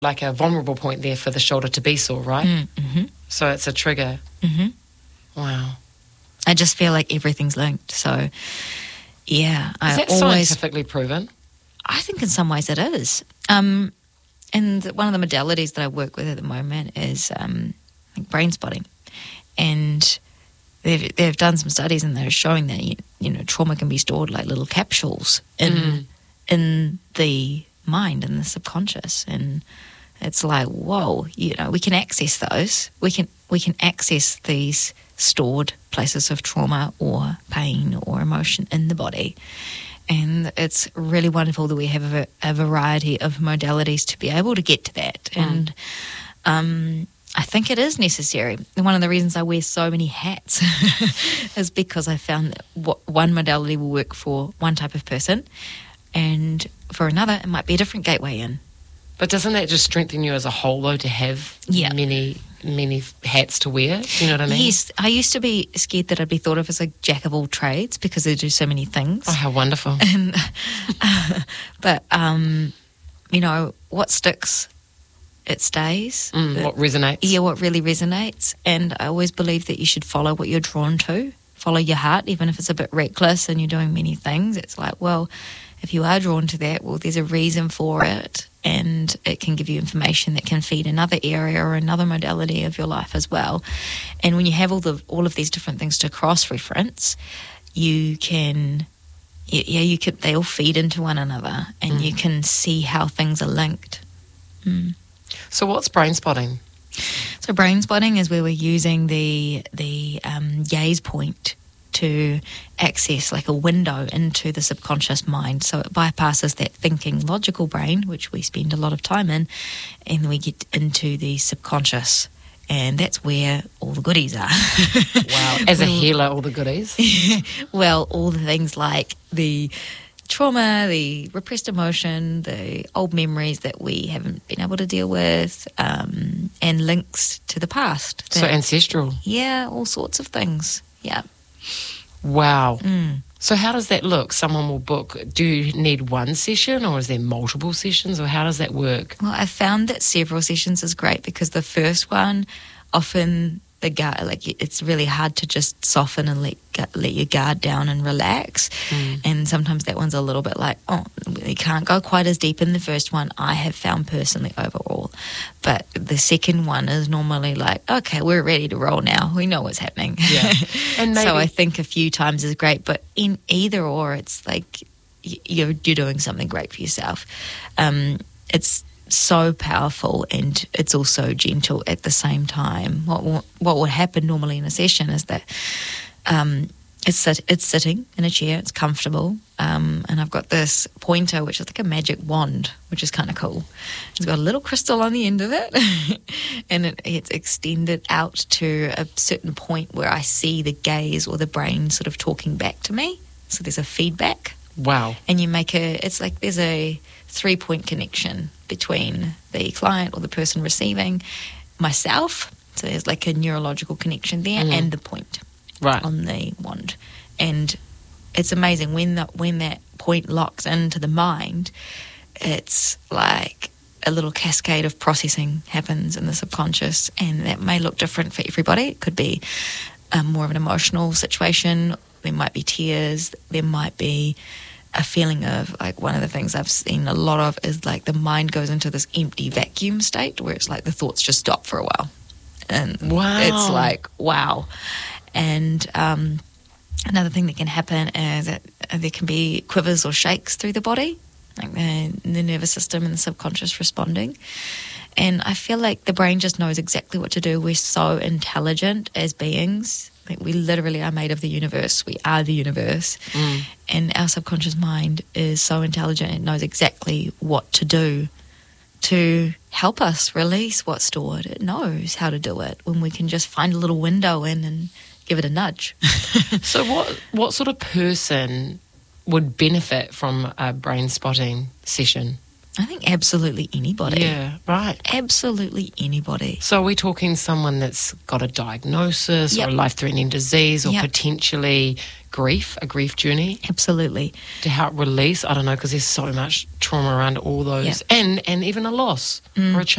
like a vulnerable point there for the shoulder to be sore, right? Mm-hmm. So it's a trigger. Mm-hmm. Wow. I just feel like everything's linked. So, yeah. Is that scientifically proven? I think in some ways it is. And one of the modalities that I work with at the moment is like brain spotting. And they've done some studies and they're showing that, you know, trauma can be stored like little capsules in the mind and the subconscious. And it's like, whoa, you know, we can access those. We can access these stored places of trauma or pain or emotion in the body. And it's really wonderful that we have a variety of modalities to be able to get to that. And I think it is necessary. And one of the reasons I wear so many hats is because I found that one modality will work for one type of person, and for another, it might be a different gateway in. But doesn't that just strengthen you as a whole, though, to have many hats to wear? Do you know what I mean? Yes. I used to be scared that I'd be thought of as a jack of all trades because I do so many things. Oh, how wonderful. And, but, you know, what sticks, it stays. What resonates. Yeah, what really resonates. And I always believe that you should follow what you're drawn to. Follow your heart, even if it's a bit reckless and you're doing many things. It's like, well, if you are drawn to that, well, there's a reason for it. And it can give you information that can feed another area or another modality of your life as well. And when you have all of these different things to cross-reference, you can, they all feed into one another, and you can see how things are linked. So what's brain spotting? So brain spotting is where we're using the gaze point to access like a window into the subconscious mind. So it bypasses that thinking logical brain, which we spend a lot of time in, and we get into the subconscious. And that's where all the goodies are. Wow. As a healer, all the goodies? Well, all the things like the trauma, the repressed emotion, the old memories that we haven't been able to deal with, and links to the past. So ancestral. Yeah, all sorts of things. Yeah. Wow. So how does that look? Someone will book. Do you need one session, or is there multiple sessions, or how does that work? Well, I found that several sessions is great because the first one, often the guard, like it's really hard to just soften and let your guard down and relax. And sometimes that one's a little bit like, oh, you can't go quite as deep in the first one, I have found personally overall. But the second one is normally like, okay, we're ready to roll now. We know what's happening. Yeah. And maybe, so I think a few times is great, but in either or, it's like you're doing something great for yourself. It's so powerful, and it's also gentle at the same time. What would happen normally in a session is that it's sitting in a chair, it's comfortable, and I've got this pointer which is like a magic wand, which is kind of cool. It's got a little crystal on the end of it, and it's extended out to a certain point where I see the gaze or the brain sort of talking back to me. So there's a feedback. Wow. And you make it's like there's a 3-point connection between the client or the person receiving, myself. So there's like a neurological connection there, and the point on the wand. And it's amazing when that point locks into the mind, it's like a little cascade of processing happens in the subconscious, and that may look different for everybody. It could be more of an emotional situation. There might be tears. There might be a feeling of, like, one of the things I've seen a lot of is like the mind goes into this empty vacuum state where it's like the thoughts just stop for a while. And it's like, wow. And another thing that can happen is that there can be quivers or shakes through the body, like the nervous system and the subconscious responding. And I feel like the brain just knows exactly what to do. We're so intelligent as beings. Like, we literally are made of the universe. We are the universe. And our subconscious mind is so intelligent. It knows exactly what to do to help us release what's stored. It knows how to do it when we can just find a little window in and give it a nudge. So what sort of person would benefit from a brain spotting session? I think absolutely anybody. Yeah, right. Absolutely anybody. So are we talking someone that's got a diagnosis or a life-threatening disease or potentially grief, a grief journey? Absolutely. To help release, I don't know, because there's so much trauma around all those, and even a loss or a change.